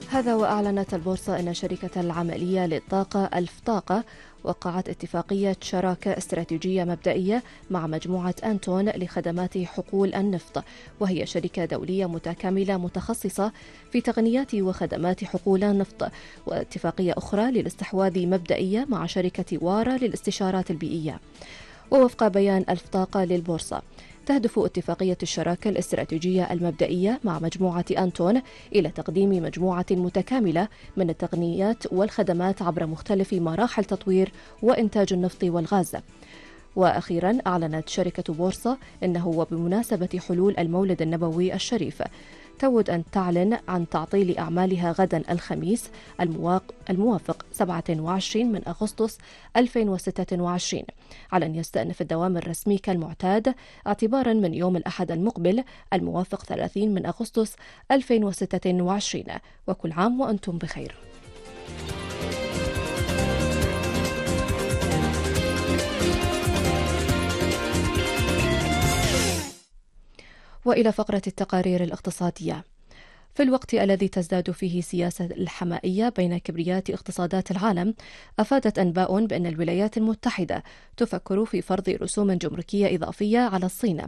هذا وأعلنت البورصة أن شركة العملية للطاقة ألف طاقة وقعت اتفاقية شراكة استراتيجية مبدئية مع مجموعة أنتون لخدمات حقول النفط، وهي شركة دولية متكاملة متخصصة في تقنيات وخدمات حقول النفط، واتفاقية أخرى للاستحواذ مبدئية مع شركة وارا للاستشارات البيئية. ووفق بيان ألف طاقة للبورصة، تهدف اتفاقية الشراكة الاستراتيجية المبدئية مع مجموعة أنتون إلى تقديم مجموعة متكاملة من التقنيات والخدمات عبر مختلف مراحل تطوير وإنتاج النفط والغاز. وأخيرا أعلنت شركة بورصة أنه وبمناسبة حلول المولد النبوي الشريف تود أن تعلن عن تعطيل أعمالها غدا الخميس الموافق 27 من أغسطس 2026 على أن يستأنف الدوام الرسمي كالمعتاد اعتبارا من يوم الأحد المقبل الموافق 30 من أغسطس 2026. وكل عام وأنتم بخير. وإلى فقرة التقارير الاقتصادية. في الوقت الذي تزداد فيه سياسة الحمائية بين كبريات اقتصادات العالم، أفادت أنباء بأن الولايات المتحدة تفكر في فرض رسوم جمركية إضافية على الصين